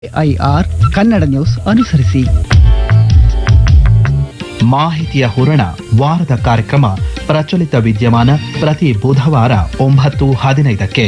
IR Kannada news ಅನುಸರಿಸಿ. ಮಾಹಿತಿಯ ಹೂರಣ ವಾರದ ಕಾರ್ಯಕ್ರಮ ಪ್ರಚಲಿತ ವಿದ್ಯಮಾನ ಪ್ರತಿ ಬುಧವಾರ 9:15ಕ್ಕೆ.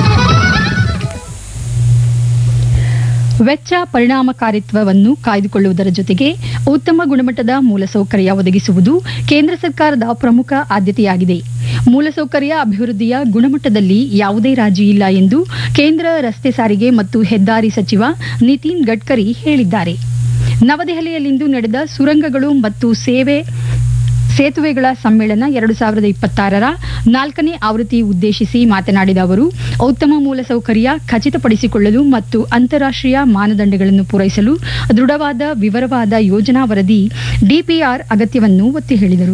ವೆಚ್ಚ ಪರಿಣಾಮಕಾರಿತ್ವವನ್ನು ಕಾಯ್ದುಕೊಳ್ಳುವುದರ ಜೊತೆಗೆ ಉತ್ತಮ ಗುಣಮಟ್ಟದ ಮೂಲಸೌಕರ್ಯ ಒದಗಿಸುವುದು ಕೇಂದ್ರ ಸರ್ಕಾರದ ಪ್ರಮುಖ ಆದ್ಯತೆಯಾಗಿದೆ. ಮೂಲಸೌಕರ್ಯ ಅಭಿವೃದ್ಧಿಯ ಗುಣಮಟ್ಟದಲ್ಲಿ ಯಾವುದೇ ರಾಜಿ ಇಲ್ಲ ಎಂದು ಕೇಂದ್ರ ರಸ್ತೆ ಸಾರಿಗೆ ಮತ್ತು ಹೆದ್ದಾರಿ ಸಚಿವ ನಿತಿನ್ ಗಡ್ಕರಿ ಹೇಳಿದ್ದಾರೆ. ನವದೆಹಲಿಯಲ್ಲಿಂದು ನಡೆದ ಸುರಂಗಗಳು ಮತ್ತು ಸೇತುವೆಗಳ ಸಮ್ಮೇಳನ 2026ರ 4ನೇ ಆವೃತ್ತಿ ಉದ್ದೇಶಿಸಿ ಮಾತನಾಡಿದ ಅವರು, ಉತ್ತಮ ಮೂಲಸೌಕರ್ಯ ಖಚಿತಪಡಿಸಿಕೊಳ್ಳಲು ಮತ್ತು ಅಂತಾರಾಷ್ಟ್ರೀಯ ಮಾನದಂಡಗಳನ್ನು ಪೂರೈಸಲು ದೃಢವಾದ ವಿವರವಾದ ಯೋಜನಾ ವರದಿ ಡಿಪಿಆರ್ ಅಗತ್ಯವನ್ನು ಒತ್ತಿ ಹೇಳಿದರು.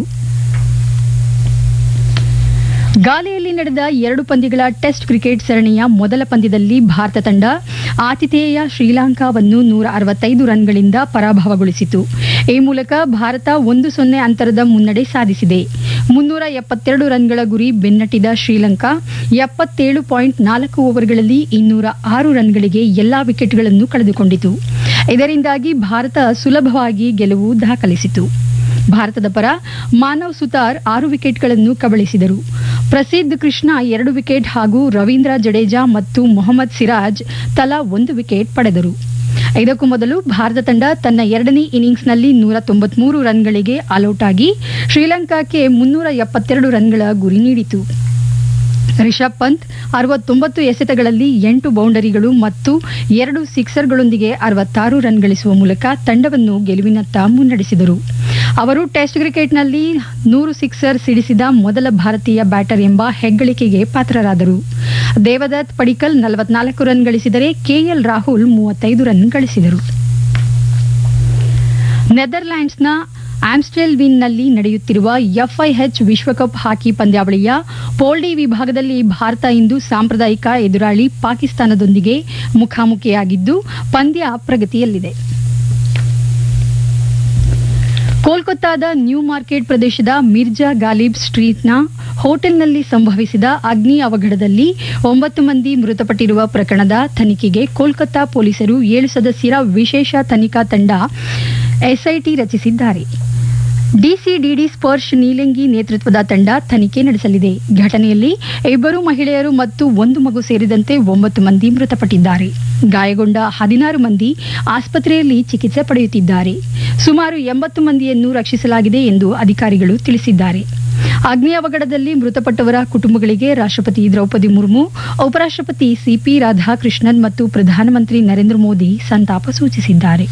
ಗಾಲೆಯಲ್ಲಿ ನಡೆದ 2 ಪಂದ್ಯಗಳ ಟೆಸ್ಟ್ ಕ್ರಿಕೆಟ್ ಸರಣಿಯ ಮೊದಲ ಪಂದ್ಯದಲ್ಲಿ ಭಾರತ ತಂಡ ಆತಿಥೇಯ ಶ್ರೀಲಂಕಾವನ್ನು 165 ರನ್ಗಳಿಂದ ಪರಾಭವಗೊಳಿಸಿತು. ಈ ಮೂಲಕ ಭಾರತ 1-0 ಅಂತರದ ಮುನ್ನಡೆ ಸಾಧಿಸಿದೆ. 372 ರನ್ಗಳ ಗುರಿ ಬೆನ್ನಟ್ಟಿದ ಶ್ರೀಲಂಕಾ 77.4 ಓವರ್ಗಳಲ್ಲಿ 206 ರನ್ಗಳಿಗೆ ಎಲ್ಲಾ ವಿಕೆಟ್ಗಳನ್ನು ಕಳೆದುಕೊಂಡಿತು. ಇದರಿಂದಾಗಿ ಭಾರತ ಸುಲಭವಾಗಿ ಗೆಲುವು ದಾಖಲಿಸಿತು. ಭಾರತದ ಪರ ಮಾನವ್ ಸುತಾರ್ 6 ವಿಕೆಟ್ಗಳನ್ನು ಕಬಳಿಸಿದರು. ಪ್ರಸಿದ್ಧ ಕೃಷ್ಣ 2 ವಿಕೆಟ್ ಹಾಗೂ ರವೀಂದ್ರ ಜಡೇಜಾ ಮತ್ತು ಮೊಹಮ್ಮದ್ ಸಿರಾಜ್ ತಲಾ 1 ವಿಕೆಟ್ ಪಡೆದರು. ಇದಕ್ಕೂ ಮೊದಲು ಭಾರತ ತಂಡ ತನ್ನ 2ನೇ ಇನ್ನಿಂಗ್ಸ್ನಲ್ಲಿ 193 ರನ್ಗಳಿಗೆ ಆಲ್ಔಟ್ ಆಗಿ ಶ್ರೀಲಂಕಾಕ್ಕೆ 372 ರನ್ಗಳ ಗುರಿ ನೀಡಿತು. ರಿಷಬ್ ಪಂತ್ 69 ಎಸೆತಗಳಲ್ಲಿ 8 ಬೌಂಡರಿಗಳು ಮತ್ತು 2 ಸಿಕ್ಸರ್ಗಳೊಂದಿಗೆ 66 ರನ್ ಗಳಿಸುವ ಮೂಲಕ ತಂಡವನ್ನು ಗೆಲುವಿನತ್ತ ಮುನ್ನಡೆಸಿದರು. ಅವರು ಟೆಸ್ಟ್ ಕ್ರಿಕೆಟ್ನಲ್ಲಿ 100 ಸಿಕ್ಸರ್ ಸಿಡಿಸಿದ ಮೊದಲ ಭಾರತೀಯ ಬ್ಯಾಟರ್ ಎಂಬ ಹೆಗ್ಗಳಿಕೆಗೆ ಪಾತ್ರರಾದರು. ದೇವದತ್ ಪಡಿಕ್ಕಲ್ 44 ರನ್ ಗಳಿಸಿದರೆ ಕೆಎಲ್ ರಾಹುಲ್ 35 ರನ್ ಗಳಿಸಿದರು. ನೆದರ್ಲ್ಯಾಂಡ್ಸ್ನ ಆಮ್ಸ್ಟೆಲ್ವಿನ್ನಲ್ಲಿ ನಡೆಯುತ್ತಿರುವ ಎಫ್ಐಎಚ್ ವಿಶ್ವಕಪ್ ಹಾಕಿ ಪಂದ್ಯಾವಳಿಯ ಪೋಲ್ ಡಿ ವಿಭಾಗದಲ್ಲಿ ಭಾರತ ಇಂದು ಸಾಂಪ್ರದಾಯಿಕ ಎದುರಾಳಿ ಪಾಕಿಸ್ತಾನದೊಂದಿಗೆ ಮುಖಾಮುಖಿಯಾಗಿದ್ದು ಪಂದ್ಯ ಪ್ರಗತಿಯಲ್ಲಿದೆ. ಕೋಲ್ಕತ್ತಾದ ನ್ಯೂ ಮಾರ್ಕೆಟ್ ಪ್ರದೇಶದ ಮಿರ್ಜಾ ಗಾಲಿಬ್ ಸ್ಟ್ರೀಟ್ನ ಹೋಟೆಲ್ನಲ್ಲಿ ಸಂಭವಿಸಿದ ಅಗ್ನಿ ಅವಘಡದಲ್ಲಿ 9 ಮಂದಿ ಮೃತಪಟ್ಟಿರುವ ಪ್ರಕರಣದ ತನಿಖೆಗೆ ಕೋಲ್ಕತ್ತಾ ಪೊಲೀಸರು 7 ಸದಸ್ಯರ ವಿಶೇಷ ತನಿಖಾ ತಂಡ ಎಸ್ಐಟಿ ರಚಿಸಿದ್ದಾರೆ. ಡಿಸಿಡಿಡಿ ಸ್ಪರ್ಶ್ ನೀಲಂಗಿ ನೇತೃತ್ವದ ತಂಡ ತನಿಖೆ ನಡೆಸಲಿದೆ. ಘಟನೆಯಲ್ಲಿ 2 ಮಹಿಳೆಯರು ಮತ್ತು 1 ಮಗು ಸೇರಿದಂತೆ 9 ಮಂದಿ ಮೃತಪಟ್ಟಿದ್ದಾರೆ. ಗಾಯಗೊಂಡ 16 ಮಂದಿ ಆಸ್ಪತ್ರೆಯಲ್ಲಿ ಚಿಕಿತ್ಸೆ ಪಡೆಯುತ್ತಿದ್ದಾರೆ. ಸುಮಾರು 80 ಮಂದಿಯನ್ನು ರಕ್ಷಿಸಲಾಗಿದೆ ಎಂದು ಅಧಿಕಾರಿಗಳು ತಿಳಿಸಿದ್ದಾರೆ. ಅಗ್ನಿ ಅವಘಡದಲ್ಲಿ ಮೃತಪಟ್ಟವರ ಕುಟುಂಬಗಳಿಗೆ ರಾಷ್ಟ್ರಪತಿ ದ್ರೌಪದಿ ಮುರ್ಮು, ಉಪರಾಷ್ಟ್ರಪತಿ ಸಿಪಿ ರಾಧಾಕೃಷ್ಣನ್ ಮತ್ತು ಪ್ರಧಾನಮಂತ್ರಿ ನರೇಂದ್ರ ಮೋದಿ ಸಂತಾಪ ಸೂಚಿಸಿದ್ದಾರೆ.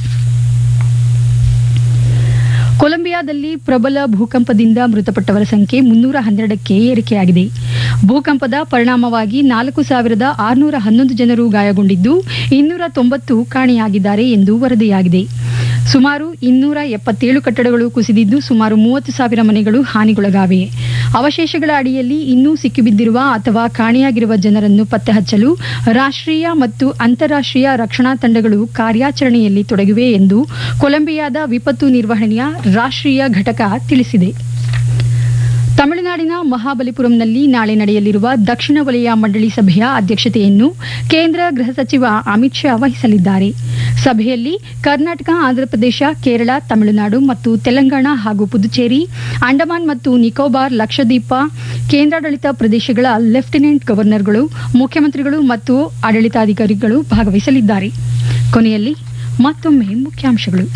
ಕೊಲಂಬಿಯಾದಲ್ಲಿ ಪ್ರಬಲ ಭೂಕಂಪದಿಂದ ಮೃತಪಟ್ಟವರ ಸಂಖ್ಯೆ 312ಕ್ಕೆ ಏರಿಕೆಯಾಗಿದೆ. ಭೂಕಂಪದ ಪರಿಣಾಮವಾಗಿ 4611 ಜನರು ಗಾಯಗೊಂಡಿದ್ದು 290 ಕಾಣೆಯಾಗಿದ್ದಾರೆ ಎಂದು ವರದಿಯಾಗಿದೆ. ಸುಮಾರು 277 ಕಟ್ಟಡಗಳು ಕುಸಿದಿದ್ದು ಸುಮಾರು 30,000 ಮನೆಗಳು ಹಾನಿಗೊಳಗಾಗಿವೆ. ಅವಶೇಷಗಳ ಅಡಿಯಲ್ಲಿ ಇನ್ನೂ ಸಿಕ್ಕಿಬಿದ್ದಿರುವ ಅಥವಾ ಕಾಣೆಯಾಗಿರುವ ಜನರನ್ನು ಪತ್ತೆ ಹಚ್ಚಲು ರಾಷ್ಟ್ರೀಯ ಮತ್ತು ಅಂತಾರಾಷ್ಟ್ರೀಯ ರಕ್ಷಣಾ ತಂಡಗಳು ಕಾರ್ಯಾಚರಣೆಯಲ್ಲಿ ತೊಡಗಿವೆ ಎಂದು ಕೊಲಂಬಿಯಾದ ವಿಪತ್ತು ನಿರ್ವಹಣೆಯ ರಾಷ್ಟ್ರೀಯ ಘಟಕ ತಿಳಿಸಿದೆ. ತಮಿಳುನಾಡಿನ ಮಹಾಬಲಿಪುರಂನಲ್ಲಿ ನಾಳೆ ನಡೆಯಲಿರುವ ದಕ್ಷಿಣ ವಲಯ ಮಂಡಳಿ ಸಭೆಯ ಅಧ್ಯಕ್ಷತೆಯನ್ನು ಕೇಂದ್ರ ಗೃಹ ಸಚಿವ ಅಮಿತ್ ಶಾ ವಹಿಸಲಿದ್ದಾರೆ. ಸಭೆಯಲ್ಲಿ ಕರ್ನಾಟಕ, ಆಂಧ್ರಪ್ರದೇಶ, ಕೇರಳ, ತಮಿಳುನಾಡು ಮತ್ತು ತೆಲಂಗಾಣ ಹಾಗೂ ಪುದುಚೇರಿ, ಅಂಡಮಾನ್ ಮತ್ತು ನಿಕೋಬಾರ್, ಲಕ್ಷದ್ವೀಪ ಕೇಂದ್ರಾಡಳಿತ ಪ್ರದೇಶಗಳ ಲೆಫ್ಟಿನೆಂಟ್ ಗವರ್ನರ್ಗಳು, ಮುಖ್ಯಮಂತ್ರಿಗಳು ಮತ್ತು ಆಡಳಿತಾಧಿಕಾರಿಗಳು ಭಾಗವಹಿಸಲಿದ್ದಾರೆ. ಕೊನೆಯಲ್ಲಿ ಮತ್ತೊಮ್ಮೆ ಮುಖ್ಯಾಂಶಗಳು.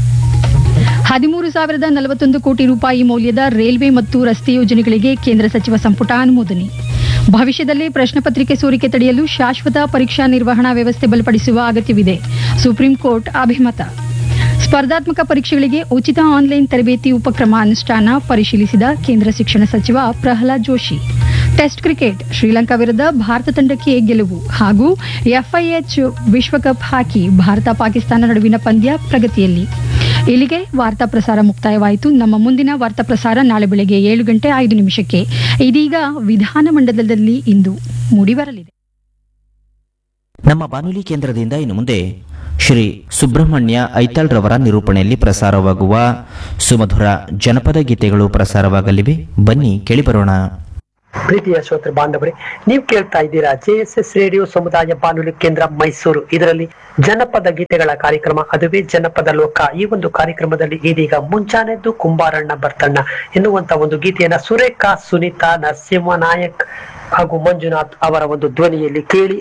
13,041 ಕೋಟಿ ರೂಪಾಯಿ ಮೌಲ್ಯದ ರೈಲ್ವೆ ಮತ್ತು ರಸ್ತೆ ಯೋಜನೆಗಳಿಗೆ ಕೇಂದ್ರ ಸಚಿವ ಸಂಪುಟ ಅನುಮೋದನೆ. ಭವಿಷ್ಯದಲ್ಲಿ ಪ್ರಶ್ನೆ ಪತ್ರಿಕೆ ಸೋರಿಕೆ ತಡೆಯಲು ಶಾಶ್ವತ ಪರೀಕ್ಷಾ ನಿರ್ವಹಣಾ ವ್ಯವಸ್ಥೆ ಬಲಪಡಿಸುವ ಅಗತ್ಯವಿದೆ. ಸುಪ್ರೀಂ ಕೋರ್ಟ್ ಅಭಿಮತ. ಸ್ಪರ್ಧಾತ್ಮಕ ಪರೀಕ್ಷೆಗಳಿಗೆ ಉಚಿತ ಆನ್ಲೈನ್ ತರಬೇತಿ ಉಪಕ್ರಮ ಅನುಷ್ಠಾನ ಪರಿಶೀಲಿಸಿದ ಕೇಂದ್ರ ಶಿಕ್ಷಣ ಸಚಿವ ಪ್ರಹ್ಲಾದ್ ಜೋಶಿ. ಟೆಸ್ಟ್ ಕ್ರಿಕೆಟ್ ಶ್ರೀಲಂಕಾ ವಿರುದ್ಧ ಭಾರತ ತಂಡಕ್ಕೆ ಗೆಲುವು ಹಾಗೂ ಎಫ್ಐಎಚ್ ವಿಶ್ವಕಪ್ ಹಾಕಿ ಭಾರತ ಪಾಕಿಸ್ತಾನ ನಡುವಿನ ಪಂದ್ಯ ಪ್ರಗತಿಯಲ್ಲಿ. ಇಲ್ಲಿಗೆ ವಾರ್ತಾ ಪ್ರಸಾರ ಮುಕ್ತಾಯವಾಯಿತು. ನಮ್ಮ ಮುಂದಿನ ವಾರ್ತಾ ಪ್ರಸಾರ ನಾಳೆ ಬೆಳಗ್ಗೆ 7:05 ಇದೀಗ ವಿಧಾನಮಂಡಲದಲ್ಲಿ ಇಂದು ಮೂಡಿಬರಲಿದೆ. ನಮ್ಮ ಬಾನುಲಿ ಕೇಂದ್ರದಿಂದ ಇನ್ನು ಮುಂದೆ ಶ್ರೀ ಸುಬ್ರಹ್ಮಣ್ಯ ಐತಾಳ್ ರವರ ನಿರೂಪಣೆಯಲ್ಲಿ ಪ್ರಸಾರವಾಗುವ ಸುಮಧುರ ಜನಪದ ಗೀತೆಗಳು ಪ್ರಸಾರವಾಗಲಿವೆ. ಬನ್ನಿ ಕೇಳಿಬರೋಣ. ಪ್ರೀತಿಯ ಶ್ರೋತೃ ಬಾಂಧವರೇ, ನೀವು ಕೇಳ್ತಾ ಇದ್ದೀರಾ JSS ರೇಡಿಯೋ ಸಮುದಾಯ ಬಾನುಲಿ ಕೇಂದ್ರ ಮೈಸೂರು. ಇದರಲ್ಲಿ ಜನಪದ ಗೀತೆಗಳ ಕಾರ್ಯಕ್ರಮ, ಅದುವೇ ಜನಪದ ಲೋಕ. ಈ ಒಂದು ಕಾರ್ಯಕ್ರಮದಲ್ಲಿ ಇದೀಗ ಮುಂಚಾನೆದ್ದು ಕುಂಬಾರಣ್ಣ ಬರ್ತಣ್ಣ ಎನ್ನುವಂತ ಒಂದು ಗೀತೆಯನ್ನ ಸುರೇಖಾ, ಸುನೀತಾ, ನರಸಿಂಹ ನಾಯಕ್ ಹಾಗೂ ಮಂಜುನಾಥ್ ಅವರ ಒಂದು ಧ್ವನಿಯಲ್ಲಿ ಕೇಳಿ